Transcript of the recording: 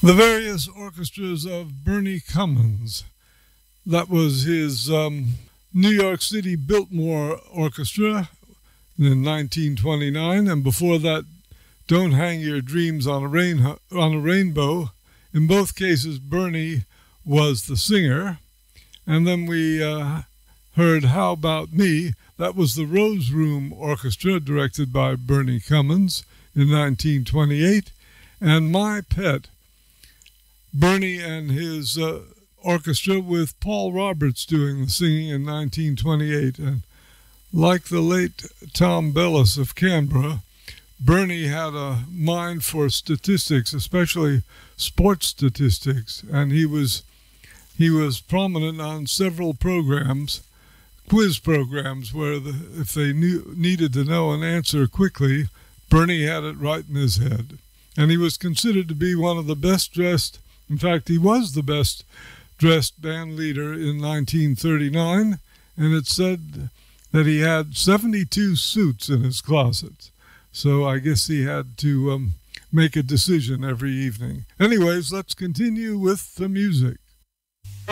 The various orchestras of Bernie Cummins. That was his New York City Biltmore Orchestra in 1929, and before that, Don't Hang Your Dreams on a Rainbow. In both cases, Bernie was the singer. And then we heard How About Me. That was the Rose Room Orchestra, directed by Bernie Cummins in 1928. And My Pet, Bernie and his orchestra with Paul Roberts doing the singing in 1928. And like the late Tom Bellis of Canberra, Bernie had a mind for statistics, especially sports statistics, and he was prominent on several programs, quiz programs, where if they needed to know an answer quickly, Bernie had it right in his head. And he was considered to be one of the best dressed, in fact, he was the best dressed band leader in 1939, and it's said that he had 72 suits in his closet. So I guess he had to make a decision every evening. Anyways, let's continue with the music.